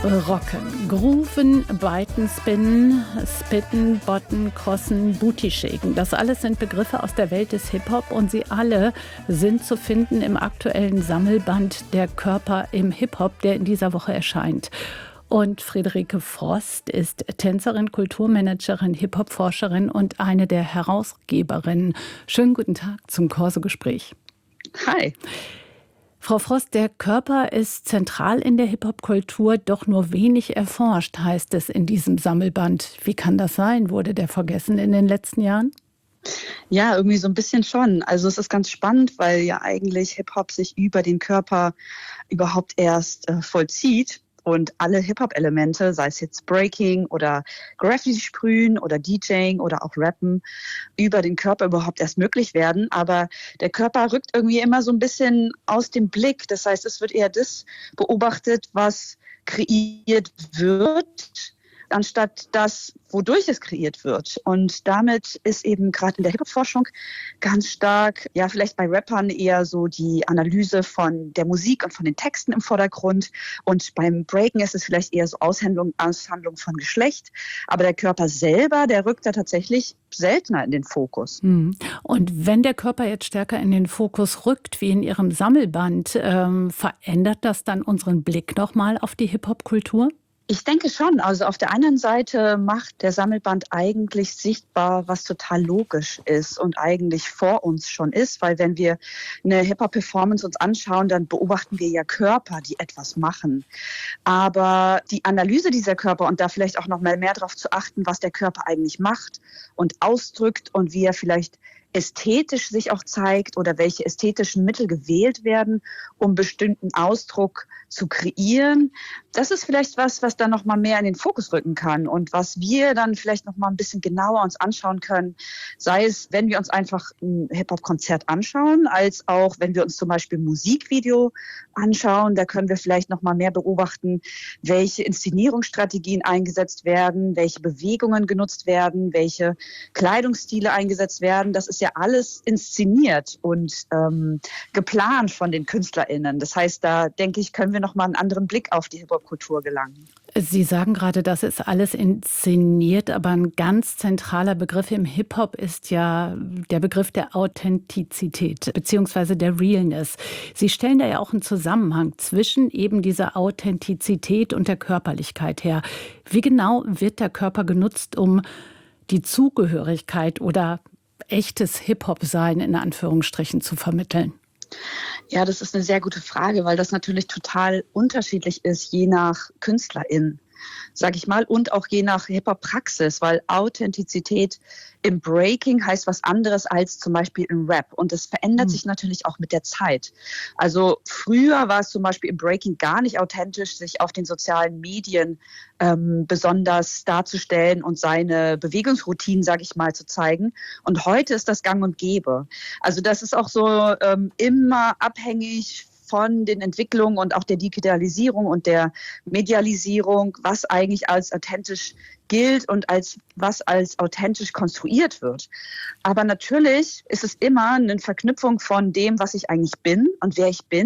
Rocken, Grooven, Biten, Spinnen, Spitten, Botten, Crossen, Booty shaken. Das alles sind Begriffe aus der Welt des Hip-Hop und sie alle sind zu finden im aktuellen Sammelband Der Körper im Hip-Hop, der in dieser Woche erscheint. Und Friederike Frost ist Tänzerin, Kulturmanagerin, Hip-Hop-Forscherin und eine der Herausgeberinnen. Schönen guten Tag zum Corso-Gespräch. Hi. Frau Frost, der Körper ist zentral in der Hip-Hop-Kultur, doch nur wenig erforscht, heißt es in diesem Sammelband. Wie kann das sein? Wurde der vergessen in den letzten Jahren? Ja, irgendwie so ein bisschen schon. Also es ist ganz spannend, weil ja eigentlich Hip-Hop sich über den Körper überhaupt erst vollzieht. Und alle Hip-Hop-Elemente, sei es jetzt Breaking oder Graffiti sprühen oder DJing oder auch Rappen, über den Körper überhaupt erst möglich werden. Aber der Körper rückt irgendwie immer so ein bisschen aus dem Blick. Das heißt, es wird eher das beobachtet, was kreiert wird, anstatt das, wodurch es kreiert wird. Und damit ist eben gerade in der Hip-Hop-Forschung ganz stark, ja vielleicht bei Rappern eher so die Analyse von der Musik und von den Texten im Vordergrund. Und beim Breaken ist es vielleicht eher so Aushandlung von Geschlecht. Aber der Körper selber, der rückt da tatsächlich seltener in den Fokus. Und wenn der Körper jetzt stärker in den Fokus rückt, wie in Ihrem Sammelband, verändert das dann unseren Blick nochmal auf die Hip-Hop-Kultur? Ich denke schon. Also auf der einen Seite macht der Sammelband eigentlich sichtbar, was total logisch ist und eigentlich vor uns schon ist, weil wenn wir eine Hip-Hop-Performance uns anschauen, dann beobachten wir ja Körper, die etwas machen. Aber die Analyse dieser Körper und da vielleicht auch noch mal mehr darauf zu achten, was der Körper eigentlich macht und ausdrückt und wie er vielleicht ästhetisch sich auch zeigt oder welche ästhetischen Mittel gewählt werden, um bestimmten Ausdruck zu kreieren. Das ist vielleicht was dann noch mal mehr in den Fokus rücken kann und was wir dann vielleicht noch mal ein bisschen genauer uns anschauen können, sei es, wenn wir uns einfach ein Hip-Hop-Konzert anschauen, als auch, wenn wir uns zum Beispiel ein Musikvideo anschauen, da können wir vielleicht noch mal mehr beobachten, welche Inszenierungsstrategien eingesetzt werden, welche Bewegungen genutzt werden, welche Kleidungsstile eingesetzt werden. Das ist ja alles inszeniert und geplant von den KünstlerInnen. Das heißt, da denke ich, können wir noch mal einen anderen Blick auf die Hip-Hop-Kultur gelangen. Sie sagen gerade, das ist alles inszeniert, aber ein ganz zentraler Begriff im Hip-Hop ist ja der Begriff der Authentizität bzw. der Realness. Sie stellen da ja auch einen Zusammenhang zwischen eben dieser Authentizität und der Körperlichkeit her. Wie genau wird der Körper genutzt, um die Zugehörigkeit oder echtes Hip-Hop-Sein in Anführungsstrichen zu vermitteln? Ja, das ist eine sehr gute Frage, weil das natürlich total unterschiedlich ist, je nach Künstlerin, sage ich mal, und auch je nach Hip-Hop-Praxis, weil Authentizität im Breaking heißt was anderes als zum Beispiel im Rap. Und das verändert sich natürlich auch mit der Zeit. Also früher war es zum Beispiel im Breaking gar nicht authentisch, sich auf den sozialen Medien besonders darzustellen und seine Bewegungsroutinen, sage ich mal, zu zeigen. Und heute ist das gang und gäbe. Also das ist auch so immer abhängig von den Entwicklungen und auch der Digitalisierung und der Medialisierung, was eigentlich als authentisch gilt und was als authentisch konstruiert wird. Aber natürlich ist es immer eine Verknüpfung von dem, was ich eigentlich bin und wer ich bin,